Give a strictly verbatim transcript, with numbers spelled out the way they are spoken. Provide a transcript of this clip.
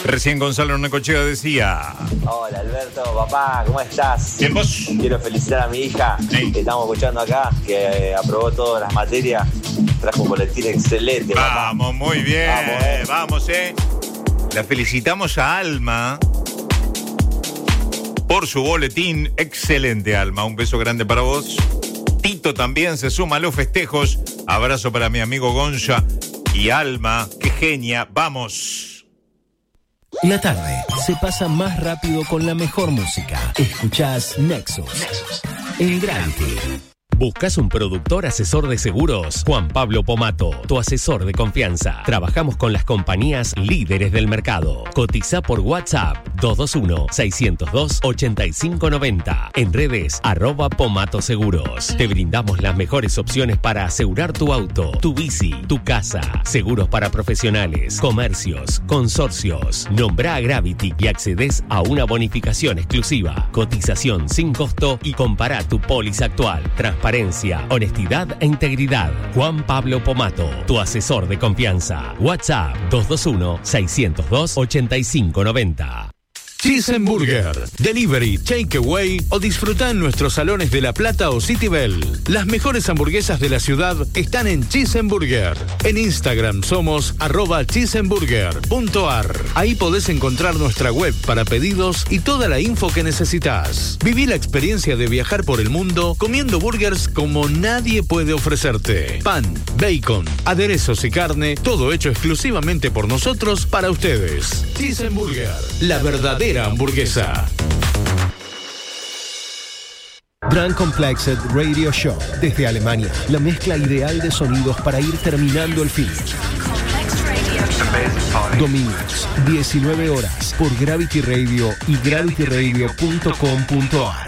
Recién Gonzalo Necochea decía: hola Alberto, papá, ¿cómo estás? Bien, vos. Quiero felicitar a mi hija, sí, que estamos escuchando acá, que eh, aprobó todas las materias, trajo un boletín excelente. Vamos, papá. Muy bien, vamos, eh. vamos, eh. La felicitamos a Alma por su boletín. Excelente, Alma, un beso grande para vos. Tito también se suma a los festejos. Abrazo para mi amigo Gonza y Alma, qué genia, vamos. La tarde se pasa más rápido con la mejor música. Escuchás Nexus, Nexus. En Gravity. ¿Buscas un productor asesor de seguros? Juan Pablo Pomato, tu asesor de confianza. Trabajamos con las compañías líderes del mercado. Cotiza por WhatsApp dos dos uno, seis cero dos, ocho cinco nueve cero. En redes, arroba Pomato Seguros. Te brindamos las mejores opciones para asegurar tu auto, tu bici, tu casa. Seguros para profesionales, comercios, consorcios. Nombra a Gravity y accedes a una bonificación exclusiva. Cotización sin costo y compara tu póliza actual. Transparencia, honestidad e integridad. Juan Pablo Pomato, tu asesor de confianza. WhatsApp dos dos uno, seis cero dos, ocho cinco nueve cero. Cheeseburger, delivery, takeaway o disfruta en nuestros salones de La Plata o City Bell. Las mejores hamburguesas de la ciudad están en Cheeseburger. En Instagram somos arroba cheeseburger.ar. Ahí podés encontrar nuestra web para pedidos y toda la info que necesitas. Viví la experiencia de viajar por el mundo comiendo burgers como nadie puede ofrecerte. Pan, bacon, aderezos y carne, todo hecho exclusivamente por nosotros para ustedes. Cheeseburger, la verdadera hamburguesa. Brand Complexed Radio Show desde Alemania. La mezcla ideal de sonidos para ir terminando el fin. Domingos, diecinueve horas, por Gravity Radio y gravity radio punto com punto a r.